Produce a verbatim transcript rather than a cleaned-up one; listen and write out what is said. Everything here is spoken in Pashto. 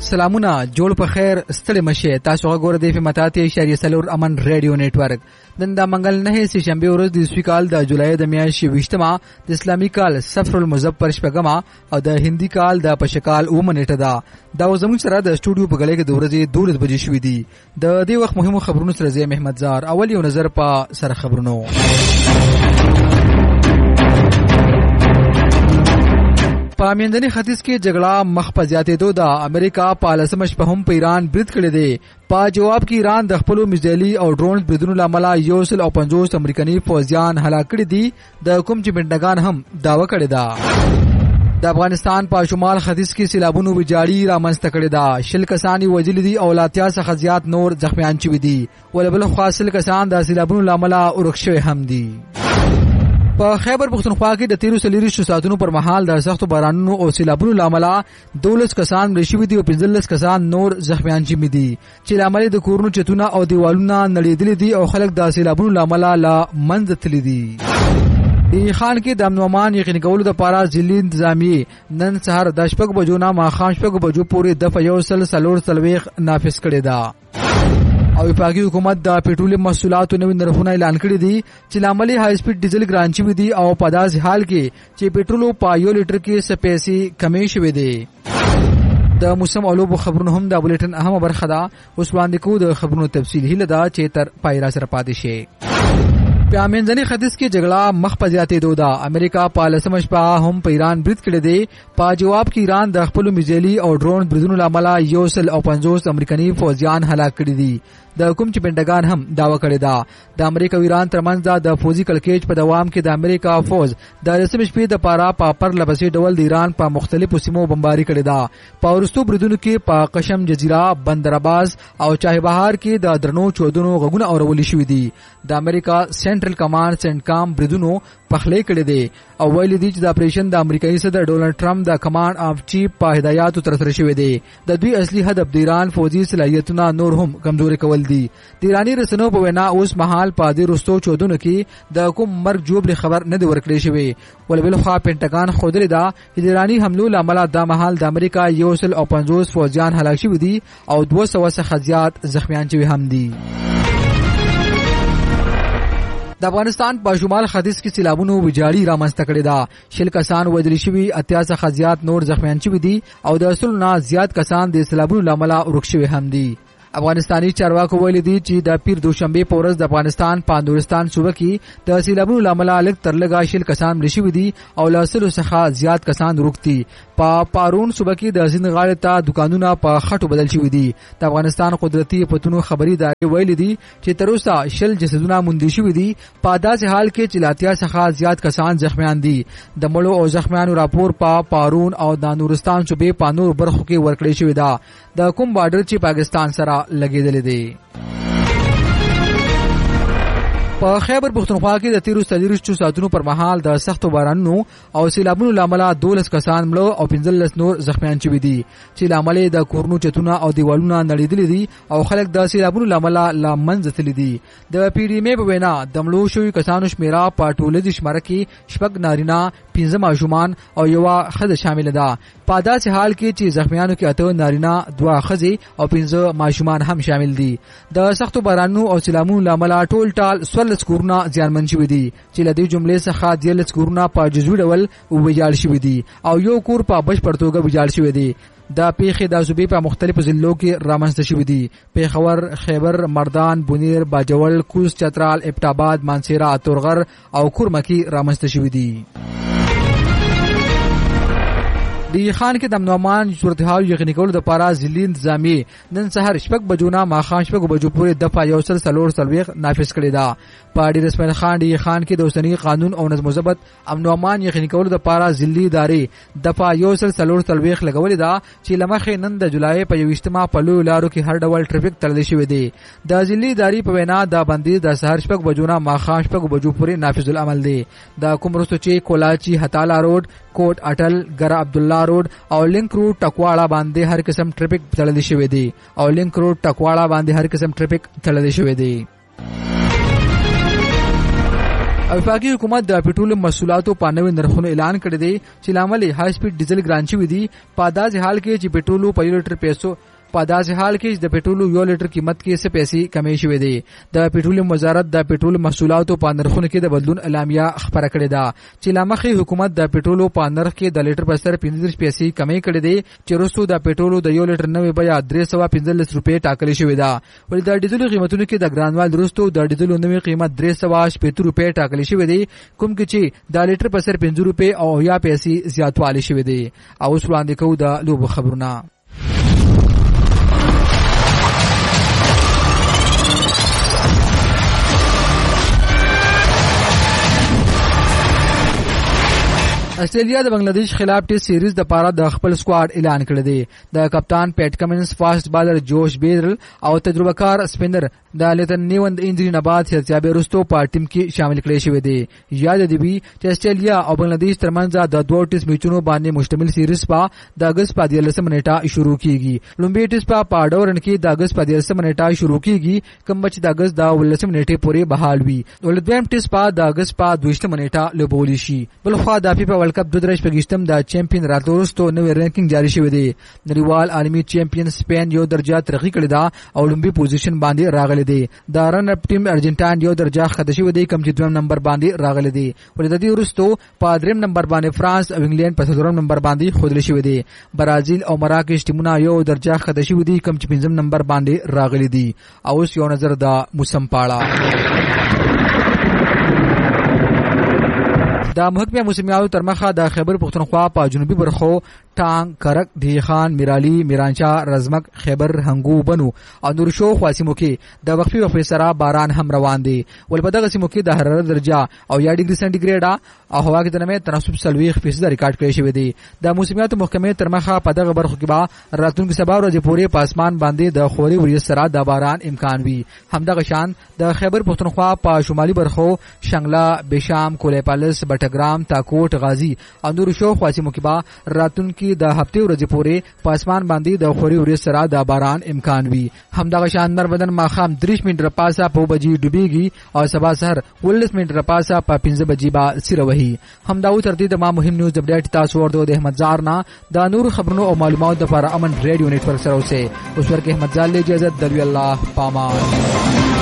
سلامونه جوړ په خیر ستړي مشه تاسو غوړ دی په متاتي اشاریه سلور امن ریډیو نیټورک نن د منګل نه سه شنبه ورځ د سویکال د جولای د میاشتې وشتمه د اسلامي کال صفر المظفر شپږمه او د هندي کال د پشکال اومه نیټه ده دا زموږ سره د سټوډیو په غلې کې د ورځې دولس بجې شوې دي د دې وخت مهمو خبرونو سره زه محمد زار اول یو نظر په سره خبرونو په میندنی ختیځ کې جګړه مخ په زیاتېدو ده امریکا په لسمه شپه هم په ایران برید کړی دی په جواب کې ایران د خپلو میزایلي او ډرون بریدونو له امله یو سل او پنځوس امریکایي فوجیان هلاک کړي دي د کوم چې پینټاګان هم دعوه کړې ده د افغانستان په شمال ختیځ کې سیلابونو ویجاړي رامنځته کړې ده شل کسان وژلي دي او لاتیا څخه زیات نور زخمیان شوي دي ولبل خو شل کسان د سیلابونو له امله ورک شوي هم دي په خیبر پختونخوا کې د تیرو سلیریشتو ساعتونو پر مهال د سختو بارانونو او سیلابونو له امله دولس کسان مړه شوي دي او پنځلس کسان نور زخمیان شوي دي چې له امله د کورونو چتونه او دیوالونه نړېدلي دي او خلک د سیلابونو له امله له منځه تللي دي دی خان کې د امن و امان یقیني کولو لپاره ځلې انتظامی نن سهار د شپږ بجو نه ماښام شپږ بجو پورې د یو سل څلور څلوېښت نافذ کړې ده او وفاقي حکومت د پېټرولیم محصولاتو نوي نرخونه اعلان کړي دي چې لامل های سپیډ ډیزل ګران شوي دي او په داسې حال کې چې پېټرول په یو لیټر کې څه پیسې کمې شوي دي د موسم او لوبو خبرونه هم د بولیټن اهمه برخه ده اوس وړاندې کوو د خبرونو تفصیل هیله ده چې تر پای را سره پاتې شي په منځني ختیځ کې جګړه مخ په زیاتېدو ده امریکا په لسمه شپه هم په ایران برید کړی دی په جواب کې ایران د خپلو میزایلي او ډرون بریدونو له امله یو سل او پنځوس امریکایي فوجیان هلاک کړي دي د کوم چې پینټاګان هم دعوه کړې ده د امریکا او ایران ترمنځ د فوجي کړکېچ په دوام کې د امریکا فوج د لسمه شپې د پاره په پرله پسې ډول د ایران په مختلفو سیمو بمباري کړې ده په وروستو بریدونو کې په قشم جزیره بندر عباس او چاه بهار کې د درنو چودنو غږونه اورول شوي دي د امریکا سنټرل کمانډ سنټکام بریدونو پخلی کړی دی او ویلي دي چې د اپریشن د امریکایي صدر ډونلډ ټرمپ د کمانډ اف چیف په هدایاتو ترسره شوی دی د دوی اصلي هدف د ایران فوجي صلاحیتونه نور هم کمزوري کول دي د ایرانی رسنیو په وینا اوس مهال په دې وروستو چودنو کې د کوم مرګ جوړ خبر نه دی ورکړی شوی ولبل خو پینټاګان خوده دا چې د ایرانی حملو لامل د مهال د امریکا یو سل او پنځوس فوجیان هلاک شوي دي او دوه سوه څخه زیات زخمیان شوي هم دي د افغانستان په شمال ختیځ کې سیلابونو ویجاړي رامنځته کړې ده شل کسان وژل شوي اتیا څخه زیات نور زخمیان شوي دي او د سلو نه زیات کسان د سیلابونو له امله ورک شوي هم دي افغانستاني چارواکو ویلي دي چې د پیر دوشنبه په ورځ د افغانستان په نورستان صوبه کې د سیلابونو له امله لږ تر لږه شل کسان مړه شوي دي او له سلو څخه زیات کسان ورک دي په پارون صوبه کې د سیند غاړې ته دکانونه په خټو بدل شوي دي د افغانستان قدرتي پتونو خبري ادارې ویلي دي چې تر اوسه شل جسدونه موندل شوي دي په داسې حال کې چې لاتیا څخه زیات کسان زخمیان دي د مړو او زخمیانو راپور په پارون او د نورستان صوبې په نورو برخو کې ورکړی شوی ده د کوم بارډر چې پاکستان سره لګیدلې دي په خیبر پختونخوا کې د تیرو سلیریشتو ساعتونو پر مهال د سختو بارانونو او سیلابونو له امله دولس کسان مړه او پنځلس نور زخمیان شوي دي چې له امله د کورونو چتونه او دیوالونه نړېدلي دي او خلک د سیلابونو له امله له منځه تللي دي د پی ډي ایم په وینا د مړو شویو کسانو شمېره په ټولیزې شمېره کې شپږ نارینه پنځه ماشومان او یوه ښځه شامله ده په داسې حال کې چې زخمیانو کې اته نارینه دوه ښځې او پنځه ماشومان هم شامل دي د سختو بارانونو او سیلابونو له امله ټول ټال څوارلس کورونه زیانمن شوي دي چې له دې جملې څخه دیارلس کورونه په جزوي ډول ویجاړ شوي دي او یو کور په بشپړ توګه ویجاړ شوی دی د پیښې د صوبې په مختلفو ضلعو کې رامنځته شوي دي پیښور خیبر مردان بونیر باجوړ کوز چترال ابټاباد مانسیرا تورغر او کورمه کې رامنځته شوي دي دی خان کې د امن و امان صورتحال یقیني کولو لپاره ځلې انتظامي نن سهار شپږ بجو نه ماښام شپږ بجو پورې د یو سل څلور څلوېښت نافذ کړې ده په ډیر اسماعیل خان دی خان کې د اوسني قانون او نظم و ضبط امن و امان یقیني کولو لپاره ځلې ادارې د یو سل څلور څلوېښت لګولې ده چې له مخې نن د جولای په یوویشتمه په لویو لارو کې هر ډول ټریفیک تړلی شوی دی د ځلې ادارې په وینا دا بندیز د سهار شپږ بجو نه ماښام شپږ بجو پورې نافذ العمل دی د کوم وروسته چې کولاچی هتالا روډ کوټ اټل ګر عبدالله روډ او لینک روډ ټکواړه باندې هر قسم ټریفیک تړلی شوی دی او لینک روډ ټکواړه باندې هر قسم ټریفیک تړلی شوی دی وفاقي حکومت د پټرول محصولاتو په نوې نرخونو اعلان کړی دی چې لامل های سپیډ ډیزل ګران شوی دی په داسې حال کې چې پټرول په یو لیټر پیسو په داسې حال کې د پټرول یو لیټر قیمت کې څه پیسې کمې شوې دي. د پټرول وزارت د پټرول محصولاتو په نرخونو کې د بدلون اعلامیه خبره کړې ده چې لامخې حکومت د پټرول په نرخ کې د لیټر په سر پنځه پیسې کمې کړې دي چې وروسته د پټرول د یو لیټر نوې بیه درې سوه پنځلس روپۍ ټاکلې شوې ده. ولې د ډیزل قیمتونو کې د ګرانوال وروسته د ډیزل نوې قیمت درې سوه شپږ روپۍ ټاکلې شوې دي کوم کې چې د لیټر په سر پنځه روپۍ او یا پیسې زیاتوالی شوې دي. او اوس وړاندې کوو د لوبو خبرونه. استرالیا د بنگلاديش خلاف ټیسټ سیریز د پاره د خپل سکواډ اعلان کړی دی. د کپتان پیټ کمنز، فاست بالر جوش بیرل او تجربه کار سپینر د لیتن نیوند انجری نه بعد صحتیاب وروسته په ټیم کې شامل کړي شوی دی. یاد دی وی چې استرالیا او بنگلاديش ترمنځ د دوه ټیسټ میچونو باندې مشتمل سیریز په د اگست په دیارلسمه نیټه شروع کیږي. لومبي ټیسټ په پاډورن کې د اگست په دیارلسمه نیټه شروع کیږي کوم چې د اگست د ولسمه نیټه پورې بحال وي. ولدویم ټیسټ په د اگست په دویشتمه نیټه لوبول شي. بل خو د فیفا ورلد کپ دوه درش پګشتم د چیمپیون راتلو وروسته نوې رینکینګ جاری شوی دی. نړیوال عالمي چیمپیون سپین یو درجه ترقی کړی دا او لومبي پوزیشن باندې راغلی دی. د رن اپ ټیم ارجنټاین یو درجه خطه شوی دی کوم چې دویم نمبر باندې راغلی دی. ولې د دې وروسته په دریم نمبر باندې فرانس او انګلند په څلورم نمبر باندې خودل شوی دی. برازیل او مراکش ټیمونه یو درجه خطه شوی دی کوم چې پنځم نمبر باندې راغلی دی. او اوس یو نظر د موسم پاړه. د محکمه موسمیاتو تر مخه د خیبر پختونخوا په جنوبي برخو ټانګ، کرک، دیخان، میرالی، میرانشاه، رزمک، خیبر، هنګو، بنو او نور شو خاصمو کې د وقفي وقفي سره باران هم روان دي. ول په دغه سیمو کې د حرارت درجه او یا ډیګري سنټیګریډ او هوا کې د نمې تناسب سلويخ فیصد ریکارډ کړی شوی دی. د موسمیاتو محکمه تر مخه په دغه برخو کې به راتلونکي سبا ورځې پورې په اسمان باندې د خوري وریځ سره د باران امکان وي. همدغه شان د خیبر پختونخوا په شمالي برخو شنګلا، بشام، کولېپالس، بټګرام، تاکوټ، غازی او نور شو خاصمو کې به راتلونکي د هفته ورځې پورې په اسمان باندې د خوري وریځ سره د باران امکان وي. همدغه شان نربدن ماخام درې منټه پاسه په بجې ډوبېږي او سبا سحر ولس منټه پاسه په پنځه بجې با سره وهي. همدا و ترتیب د ما مهم نیوز اپډیټ تاسو ورته د احمد زار نه د نور خبرونو او معلوماتو لپاره امن ریډیو نتورک سره اوسه. اوس ورکه احمد زال له اجازه د الله پامان.